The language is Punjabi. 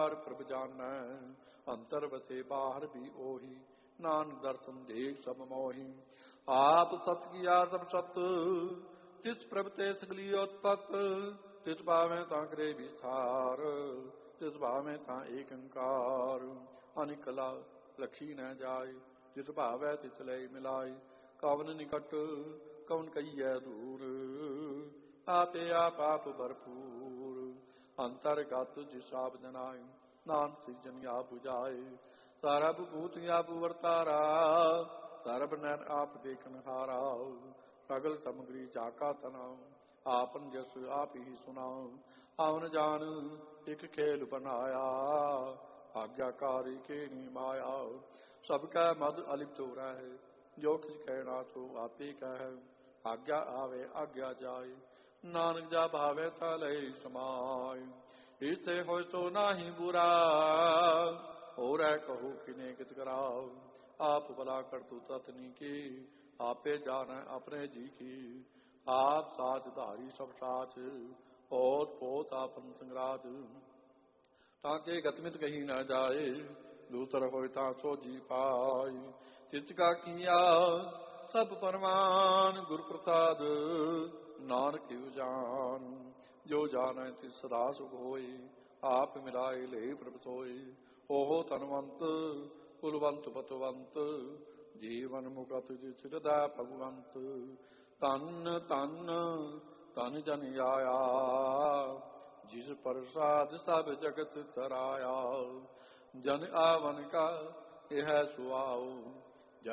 ਵਿਚਾਰ ਪ੍ਰਭ ਜਾਣੈ, ਅੰਤਰ ਵਸੇ ਬਾਹਰ ਵੀ ਉਹੀ, ਨਾਨਕ ਦਰਸ਼ਨ ਦੇਖ ਸਭ ਮੋਹੀ। ਆਪ ਸਤ ਕੀਆ ਸਭ ਸਤ, ਤਿਸ ਪ੍ਰਭ ਤੇ ਸਗਲੀ ਉਤਪਤ, ਤਿਸ ਭਾਵੇਂ ਤਾਂ ਕਰੇ ਵਿਸਾਰ, ਤਿਸ ਭਾਵੇਂ ਤਾਂ ਏਕ ਓੰਕਾਰ। ਅਨਿਕਲਾ ਲਖੀ ਨ ਜਾਏ, ਜਿਸ ਭਾਵੈ ਤਿਸ ਲੈ ਮਿਲਾਏ, ਕਵਨ ਨਿਕਟ ਕਵਨ ਕਹੀਐ ਦੂਰ, ਆਪੇ ਆਪ ਆਪ ਭਰਪੂਰ। ਅੰਤਰਗਤ ਜਿਸ ਆਪ ਜਨਾਏ, ਨਾਨਕ ਸਿਰਜਣ ਆਪ 부ਝਾਏ, ਸਰਬ ਭੂਤ ਆਪ ਵਰਤਾਰਾ, ਸਰਬ ਨਰ ਆਪ ਦੇਖਨ ਹਾਰਾ। ਸਗਲ ਸਮਗਰੀ ਜਾਕਾ ਤਨਾ, ਆਪਨ ਜਸ ਆਪ ਹੀ ਸੁਨਾਉ, ਆਵਨ ਜਾਨ ਇਕ ਖੇਲ ਬਨਾਇਆ, ਆਗਿਆਕਾਰੀ ਕੇ ਨੀ ਮਾਇਆ। ਸਭ ਕੈ ਮਦ ਅਲਿਪਤ ਰਹਿ, ਜੋ ਕਿਛ ਕਹਿਣਾ ਸੋ ਆਪੇ ਕਹਿ, ਆਗਿਆ ਆਵੇ ਆਗਿਆ ਜਾਏ, ਨਾਨਕ ਜਾ ਭਾਵੇ ਤਾ ਲਈ ਸਮਾਏ। ਇਸੇ ਹੋਇ ਸੋ ਨਾਹੀ ਬੁਰਾ, ਹੋਰੈ ਕਹੋ ਕਿਨੇ ਕਿਤ ਕਰਾਉ, ਆਪ ਭਲਾ ਕਰਤੂ ਤਤਨੀ ਕੀ, ਆਪੇ ਜਾਣੈ ਆਪਣੇ ਜੀ ਕੀ। ਆਪ ਸਾਚ ਧਾਰੀ ਸਭ ਸਾਚ, ਓਤ ਪੋਤ ਆਪਨ ਸੰਗਰਾਜ, ਤਾਂ ਕੇ ਗਤਮਿਤ ਕਹੀ ਨ ਜਾਏ, ਦੂਸਰ ਹੋਇ ਤਾਂ ਸੋਝੀ ਪਾਈ। ਚਿਤ ਕਾ ਕੀਆ ਸਭ ਪਰਮਾਨ, ਗੁਰ ਪ੍ਰਸਾਦ ਨਾਨਕ ਕਿਉ ਜਾਨ, ਜੋ ਜਾਣੈ ਤਿਸ ਸਦਾ ਸੁਖ ਹੋਈ, ਆਪ ਮਿਲਾਏ ਲੈ ਪ੍ਰਭ ਸੋਈ। ਉਹ ਧਨਵੰਤ ਕੁਲਵੰਤ ਪਤਵੰਤ, ਜੀਵਨ ਮੁਕਤ ਜਿਸ ਹਿਰਦੈ ਭਗਵੰਤ। ਧਨ ਧਨ ਧਨ ਜਨ ਆਇਆ, ਜਿਸ ਪ੍ਰਸਾਦ ਸਭ ਜਗਤ ਤਰਾਇਆ। ਜਨ ਆਵਨ ਕਾ ਇਹ ਸੁਆਉ,